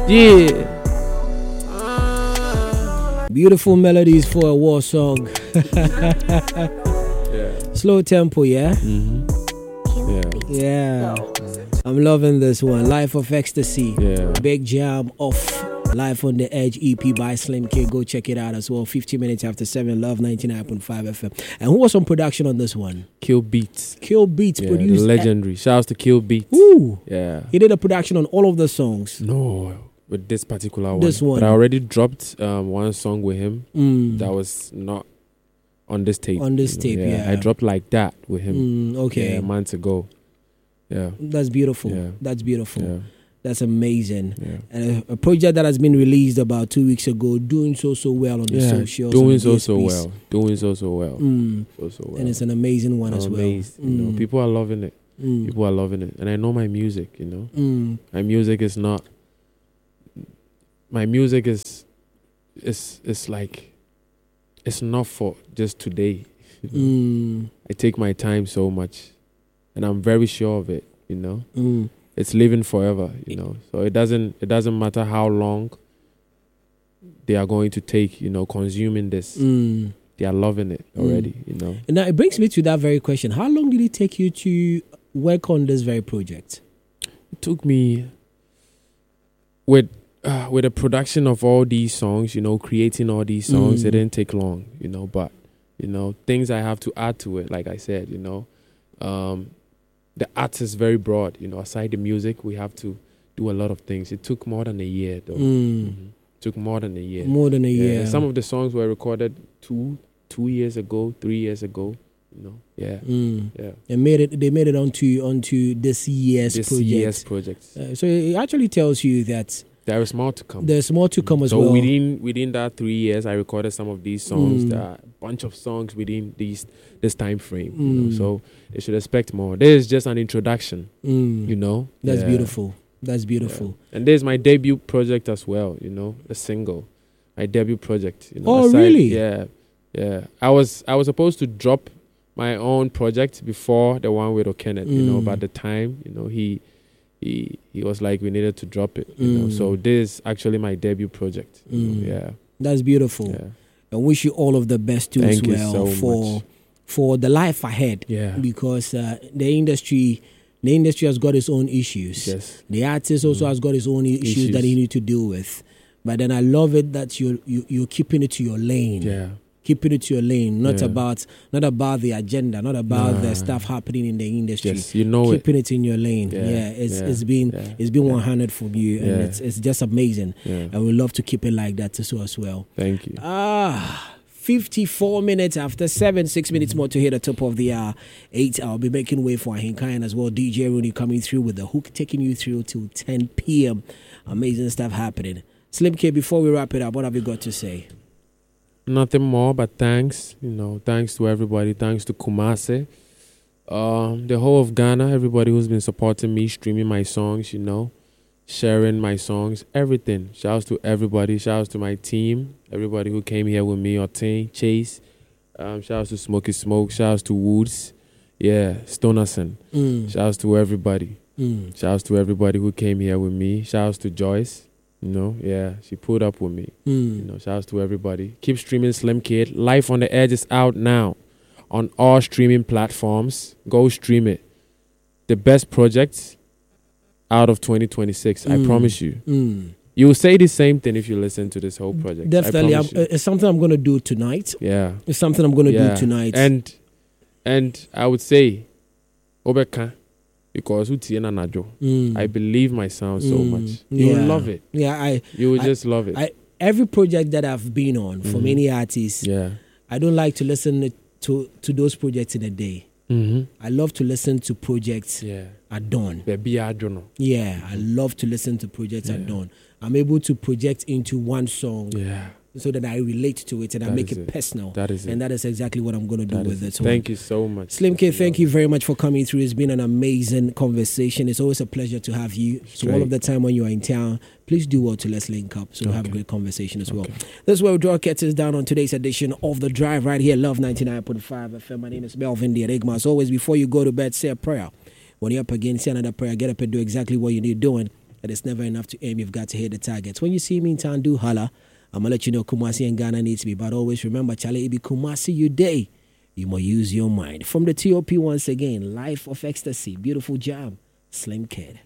Yeah. Beautiful melodies for a war song. Yeah. Slow tempo, yeah? Mm-hmm. Yeah. I'm loving this one. Life of Ecstasy. Yeah. Big jam off Life on the Edge EP by Slim K. Go check it out as well. 50 minutes after 7, Love 99.5 FM. And who was on production on this one? Kill Beats. Kill Beats Yeah, produced. the legendary. Shouts to Kill Beats. Ooh. Yeah. He did a production on all of the songs. No, with this particular one. This one. But I already dropped one song with him that was not on this tape. On this tape, yeah. I dropped like that with him. Okay. Months ago. Yeah. That's beautiful. Yeah. That's beautiful. Yeah. That's amazing. Yeah. And a project that has been released about 2 weeks ago, doing so well on the socials. Doing on the so well. Doing so well. So well. And it's an amazing one as well. Amazed. You know, people are loving it. People are loving it. And I know my music, you know. My music is not. My music is like, it's not for just today. You know? I take my time so much, and I'm very sure of it. You know, it's living forever. You know, so it doesn't matter how long they are going to take. You know, consuming this, they are loving it already. You know, and now it brings me to that very question: how long did it take you to work on this very project? It took me with the production of all these songs, you know, creating all these songs, it didn't take long, you know, but, you know, things I have to add to it, like I said, you know, the art is very broad, you know, aside the music, we have to do a lot of things. It took more than a year, though. Took more than a year. More than a year. Some of the songs were recorded 2 years ago, 3 years ago, you know, yeah. They made it onto this year's project. So it actually tells you that there is more to come. There's more to come as well. So within that 3 years, I recorded some of these songs. There are a bunch of songs within this time frame. You know, so they should expect more. This is just an introduction. You know, that's beautiful. That's beautiful. Yeah. And this is my debut project as well. You know, a single, my debut project. You know, really? Yeah. I was supposed to drop my own project before the one with O'Kenneth. You know, but at the time, you know, he was like, we needed to drop it, you know. So this is actually my debut project. You know, yeah. That's beautiful. Yeah. I wish you all of the best too. Thank as well so for the life ahead. Yeah. Because the industry has got its own issues. Yes. The artist also has got his own issues that he need to deal with. But then I love it that you're keeping it to your lane. Yeah. Keeping it to your lane, not about the agenda, not about the stuff happening in the industry. Yes, you know, keeping it in your lane. It's been 100 from you, and it's just amazing. Yeah. And we love to keep it like that too as well. Thank you. 54 minutes after 7, 6 minutes more to hit the top of the hour. 8, I'll be making way for Ahinkai as well. DJ Rooney coming through with the hook, taking you through till 10 p.m. Amazing stuff happening. Slim K, before we wrap it up, what have you got to say? Nothing more but thanks. You know, thanks to everybody. Thanks to Kumasi, the whole of Ghana, everybody who's been supporting me, streaming my songs, you know, sharing my songs, everything. Shouts to everybody. Shouts to my team, everybody who came here with me, Ortain, Chase. Shouts to Smokey Smoke. Shouts to Woods. Yeah, Stonerson. Shouts to everybody. Shouts to everybody who came here with me. Shouts to Joyce. You know, yeah, she pulled up with me. You know, shouts to everybody. Keep streaming Slim Kid. Life on the Edge is out now on all streaming platforms. Go stream it. The best project out of 2026. I promise you. You will say the same thing if you listen to this whole project. Definitely. It's something I'm going to do tonight. Yeah. It's something I'm going to do tonight. And I would say, Obeka. Because I believe my sound so much. You will love it. Yeah, you will just love it. Every project that I've been on for many artists, I don't like to listen to those projects in a day. I love to listen to projects at dawn. Yeah, I love to listen to projects at dawn. I'm able to project into one song. So that I relate to it and I make it personal. That is it. And that is exactly what I'm going to do with it. Thank you so much. Slim K, thank you very much for coming through. It's been an amazing conversation. It's always a pleasure to have you. So all of the time when you are in town, please do well to let's link up. So we'll have a great conversation as well. This is where we draw curtains down on today's edition of The Drive right here, Love 99.5 FM. My name is Melvin the Enigma. As always, before you go to bed, say a prayer. When you're up again, say another prayer. Get up and do exactly what you need doing. that it's never enough to aim. You've got to hit the targets. When you see me in town, do holla. I'm going to let you know Kumasi and Ghana need to be. But always remember, Charlie, it be Kumasi you day. You must use your mind. From the TOP once again, Life of Ecstasy, beautiful jam, Slim Kid.